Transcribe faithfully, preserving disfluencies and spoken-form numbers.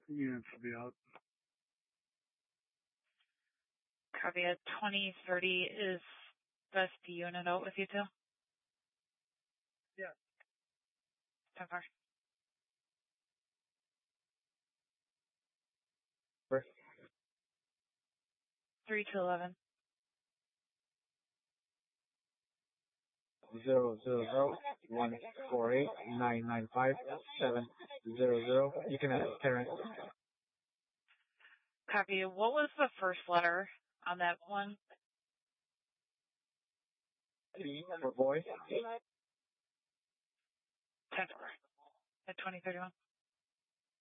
Units will be out. Copy at twenty thirty. Is best unit out with you too? Yeah. ten four. three to eleven. Zero zero zero one four eight nine nine five seven zero zero. You can add parent. Copy. What was the first letter on that one? T for boy. ten four. At twenty thirty-one.